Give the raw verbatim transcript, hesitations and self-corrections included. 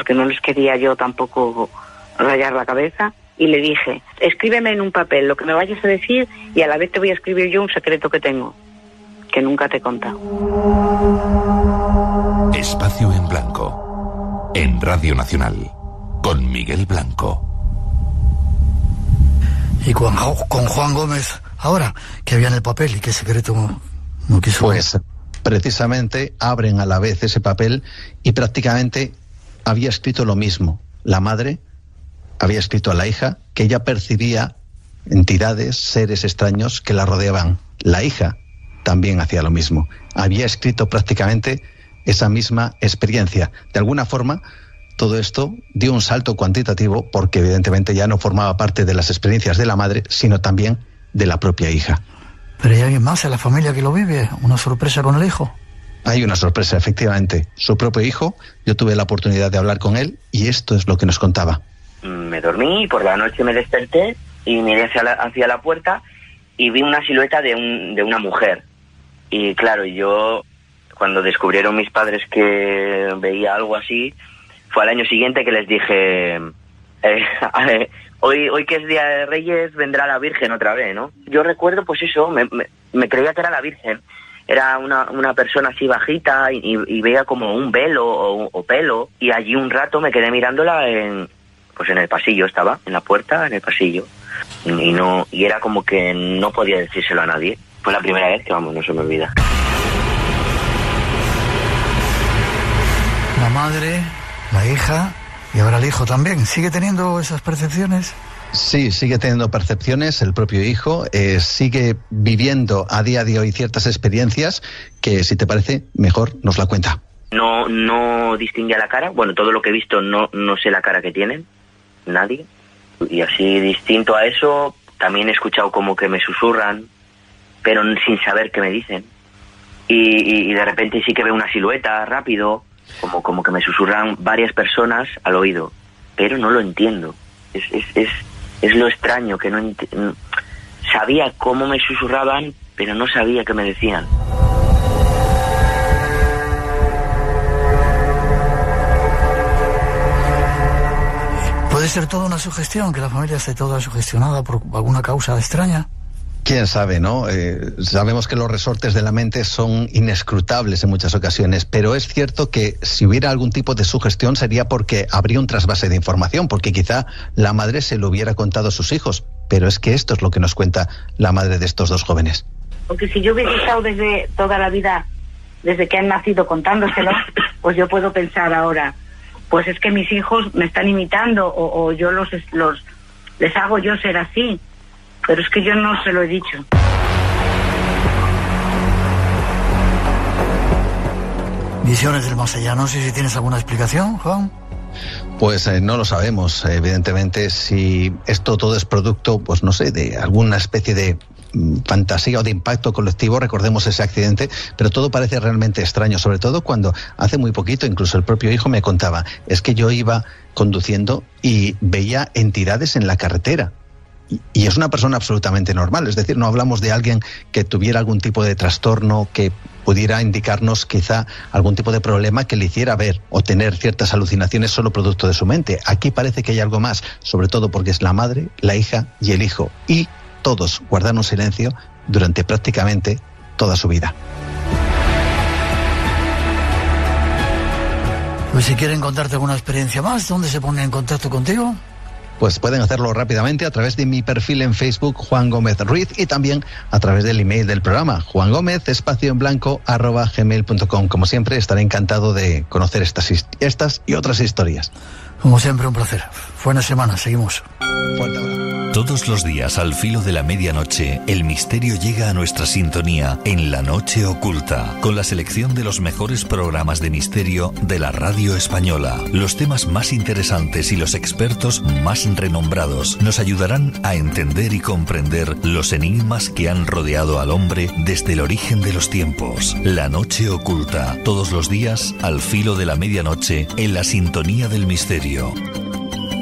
porque no les quería yo tampoco rayar la cabeza, y le dije, escríbeme en un papel lo que me vayas a decir y a la vez te voy a escribir yo un secreto que tengo, que nunca te he contado. Espacio en Blanco, en Radio Nacional, con Miguel Blanco. Y con, con Juan Gómez, ahora, que había en el papel y qué secreto no quiso... Pues precisamente abren a la vez ese papel y prácticamente había escrito lo mismo. La madre había escrito a la hija que ella percibía entidades, seres extraños que la rodeaban. La hija también hacía lo mismo. Había escrito prácticamente esa misma experiencia. De alguna forma, todo esto dio un salto cuantitativo porque evidentemente ya no formaba parte de las experiencias de la madre, sino también de la propia hija. ¿Pero hay alguien más en la familia que lo vive? ¿Una sorpresa con el hijo? Hay una sorpresa, efectivamente. Su propio hijo, yo tuve la oportunidad de hablar con él y esto es lo que nos contaba. Me dormí y por la noche me desperté y miré hacia la, hacia la puerta y vi una silueta de, un, de una mujer. Y claro, yo, cuando descubrieron mis padres que veía algo así, fue al año siguiente que les dije, eh, hoy, hoy que es Día de Reyes vendrá la Virgen otra vez, ¿no? Yo recuerdo, pues eso, me, me, me creía que era la Virgen. Era una, una persona así bajita y, y, y veía como un velo o, o pelo. Y allí un rato me quedé mirándola en... Pues en el pasillo estaba, en la puerta, en el pasillo. Y no y era como que no podía decírselo a nadie. Fue la primera vez que, vamos, no se me olvida. La madre, la hija y ahora el hijo también. ¿Sigue teniendo esas percepciones? Sí, sigue teniendo percepciones, el propio hijo, eh, sigue viviendo a día de hoy ciertas experiencias que, si te parece, mejor nos la cuenta. No, no distingue la cara. Bueno, todo lo que he visto no, no sé la cara que tienen. Nadie. Y así distinto a eso, también he escuchado como que me susurran, pero sin saber qué me dicen. Y, y, y de repente sí que veo una silueta rápido, como, como que me susurran varias personas al oído, pero no lo entiendo. Es, es, es, es lo extraño, que no ent- sabía cómo me susurraban, pero no sabía qué me decían. ¿Puede ser toda una sugestión, que la familia esté toda sugestionada por alguna causa extraña? Quién sabe, ¿no? Eh, sabemos que los resortes de la mente son inescrutables en muchas ocasiones, pero es cierto que si hubiera algún tipo de sugestión sería porque habría un trasvase de información, porque quizá la madre se lo hubiera contado a sus hijos, pero es que esto es lo que nos cuenta la madre de estos dos jóvenes. Porque si yo hubiera estado desde toda la vida, desde que han nacido contándoselo, pues yo puedo pensar ahora, pues es que mis hijos me están imitando o, o yo los, los les hago yo ser así, pero es que yo no se lo he dicho. Visiones del más allá, no sé si tienes alguna explicación, Juan. Pues eh, no lo sabemos, evidentemente, si esto todo es producto, pues no sé, de alguna especie de fantasía o de impacto colectivo. Recordemos ese accidente, pero todo parece realmente extraño, sobre todo cuando hace muy poquito incluso el propio hijo me contaba, es que yo iba conduciendo y veía entidades en la carretera. Y es una persona absolutamente normal, es decir, no hablamos de alguien que tuviera algún tipo de trastorno que pudiera indicarnos quizá algún tipo de problema que le hiciera ver o tener ciertas alucinaciones solo producto de su mente. Aquí parece que hay algo más, sobre todo porque es la madre, la hija y el hijo, y todos guardaron silencio durante prácticamente toda su vida. Pues si quieren contarte alguna experiencia más, ¿dónde se ponen en contacto contigo? Pues pueden hacerlo rápidamente a través de mi perfil en Facebook, Juan Gómez Ruiz, y también a través del email del programa, Juan Gómez, espacio en blanco, arroba gmail punto com. Como siempre, estaré encantado de conocer estas, estas y otras historias. Como siempre, un placer. Buena semana, seguimos. Fuerte abrazo. Todos los días al filo de la medianoche, el misterio llega a nuestra sintonía en La Noche Oculta, con la selección de los mejores programas de misterio de la radio española. Los temas más interesantes y los expertos más renombrados nos ayudarán a entender y comprender los enigmas que han rodeado al hombre desde el origen de los tiempos. La Noche Oculta, todos los días al filo de la medianoche en la sintonía del misterio.